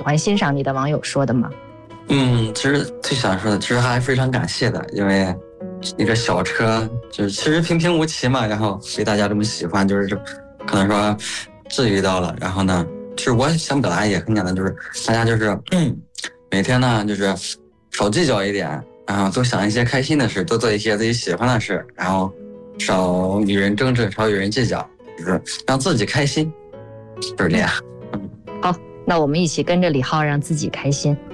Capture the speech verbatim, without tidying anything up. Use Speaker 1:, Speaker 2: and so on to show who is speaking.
Speaker 1: 欢欣赏你的网友说的吗？
Speaker 2: 嗯，其实最想说的，其实还非常感谢的，因为一个小车就是其实平平无奇嘛，然后被大家这么喜欢，就是可能说治愈到了。然后呢，其实我想表达也很简单，就是大家就是嗯，每天呢就是少计较一点，然后多想一些开心的事，多做一些自己喜欢的事，然后少与人争执，少与人计较，就是让自己开心，就是这样。
Speaker 1: 好，那我们一起跟着李浩让自己开心。